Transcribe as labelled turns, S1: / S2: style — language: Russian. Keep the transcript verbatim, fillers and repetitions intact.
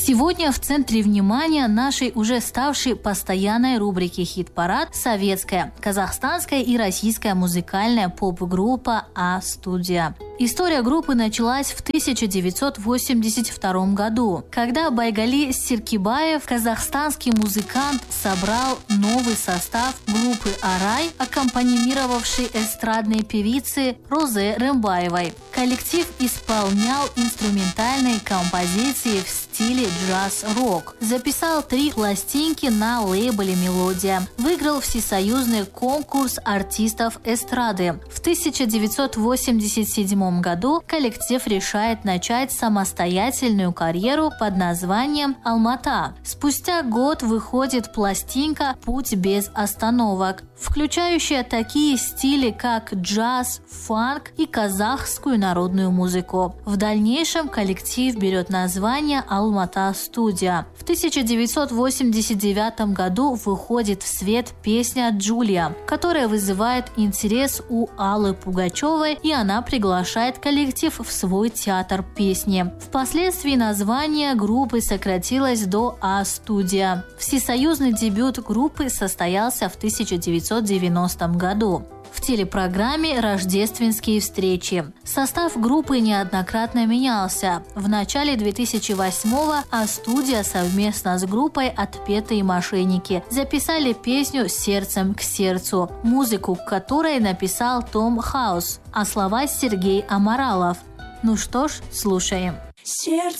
S1: Сегодня в центре внимания нашей уже ставшей постоянной рубрики «Хит-парад» советская, казахстанская и российская музыкальная поп-группа «А-студия». История группы началась в тысяча девятьсот восемьдесят втором году, когда Байгали Сиркибаев, казахстанский музыкант, собрал новый состав группы «Арай», аккомпанимировавший эстрадной певице Розе Рымбаевой. Коллектив исполнял инструментальные композиции в стиле джаз-рок. Записал три пластинки на лейбле «Мелодия». Выиграл всесоюзный конкурс артистов эстрады. В тысяча девятьсот восемьдесят седьмом году коллектив решает начать самостоятельную карьеру под названием «Алмата». Спустя год выходит пластинка «Путь без остановок», включающая такие стили, как джаз, фанк и казахскую народную музыку. В дальнейшем коллектив берет название «Алмата Студия». В тысяча девятьсот восемьдесят девятом году выходит в свет песня «Джулия», которая вызывает интерес у Аллы Пугачевой, и она приглашает коллектив в свой театр песни. Впоследствии название группы сократилось до «А-студия». Всесоюзный дебют группы состоялся в тысяча девятьсот девяностом году в телепрограмме «Рождественские встречи». Состав группы неоднократно менялся. В начале две тысячи восьмого «А-студия» совместно с группой «Отпетые мошенники» записали песню «Сердцем к сердцу», музыку к которой написал Том Хаус, а слова Сергей Аморалов. Ну что ж, слушаем.
S2: Сердце